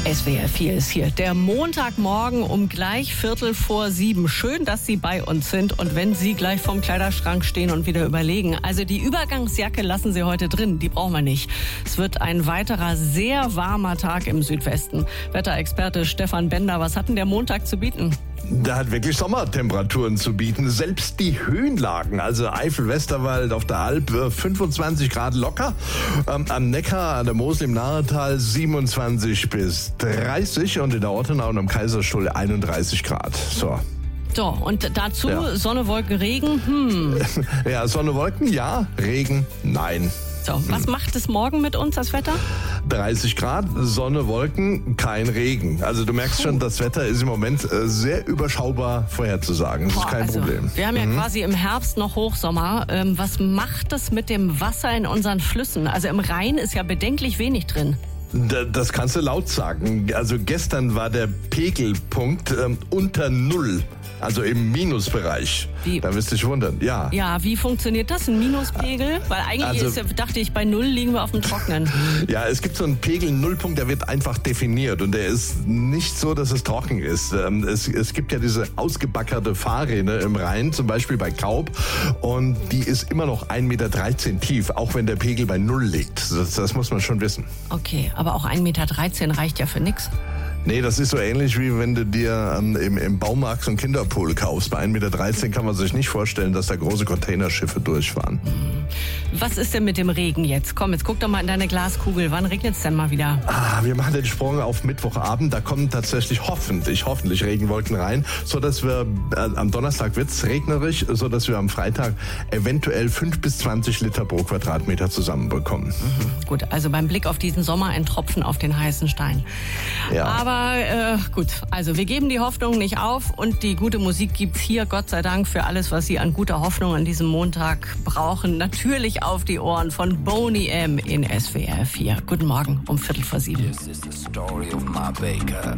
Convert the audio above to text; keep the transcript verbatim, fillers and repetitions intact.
S W R vier ist hier. Der Montagmorgen um gleich Viertel vor sieben. Schön, dass Sie bei uns sind und wenn Sie gleich vorm Kleiderschrank stehen und wieder überlegen. Also die Übergangsjacke lassen Sie heute drin, die brauchen wir nicht. Es wird ein weiterer sehr warmer Tag im Südwesten. Wetterexperte Stefan Bender, was hat denn der Montag zu bieten? Der hat wirklich Sommertemperaturen zu bieten. Selbst die Höhenlagen, also Eifel, Westerwald, auf der Alp fünfundzwanzig Grad locker. Ähm, am Neckar, an der Mosel im Nahetal siebenundzwanzig bis dreißig und in der Ortenau und am Kaiserstuhl einunddreißig Grad. So. So, und dazu Ja. Sonne, Wolken, Regen. Hm. Ja, Sonne, Wolken, ja. Regen, nein. So, was macht es morgen mit uns, das Wetter? dreißig Grad, Sonne, Wolken, kein Regen. Also du merkst schon, das Wetter ist im Moment äh, sehr überschaubar vorherzusagen. Das ist kein also, Problem. Wir haben ja quasi im Herbst noch Hochsommer. Ähm, was macht das mit dem Wasser in unseren Flüssen? Also im Rhein ist ja bedenklich wenig drin. Da- Das kannst du laut sagen. Also gestern war der Pegelpunkt ähm, unter Null. Also im Minusbereich. Wie? Da wirst du dich wundern. Ja. Ja, wie funktioniert das, ein Minuspegel? Weil eigentlich Also- ist, dachte ich, bei Null liegen wir auf dem Trocknen. Ja, es gibt so einen Pegel, Nullpunkt, der wird einfach definiert und der ist nicht so, dass es trocken ist. Ähm, Es, es gibt ja diese ausgebackerte Fahrrinne im Rhein, zum Beispiel bei Kaub, und die ist immer noch ein Meter dreizehn tief, auch wenn der Pegel bei Null liegt. Das, das muss man schon wissen. Okay, aber auch ein Meter dreizehn reicht ja für nix. Nee, das ist so ähnlich wie wenn du dir ähm, im, im Baumarkt so einen Kinderpool kaufst. Bei ein Meter dreizehn kann man sich nicht vorstellen, dass da große Containerschiffe durchfahren. Was ist denn mit dem Regen jetzt? Komm, jetzt guck doch mal in deine Glaskugel. Wann regnet es denn mal wieder? Ah, wir machen den Sprung auf Mittwochabend. Da kommen tatsächlich hoffentlich, hoffentlich Regenwolken rein, so dass wir äh, am Donnerstag wird's regnerisch, so dass wir am Freitag eventuell fünf bis zwanzig Liter pro Quadratmeter zusammenbekommen. Gut, also beim Blick auf diesen Sommer ein Tropfen auf den heißen Stein. Ja. Aber äh, gut, also wir geben die Hoffnung nicht auf und die gute Musik gibt's hier, Gott sei Dank, für alles, was Sie an guter Hoffnung an diesem Montag brauchen. Natürlich auf die Ohren von Boney M. in S W R vier. Guten Morgen um Viertel vor sieben. This is the story of my baker.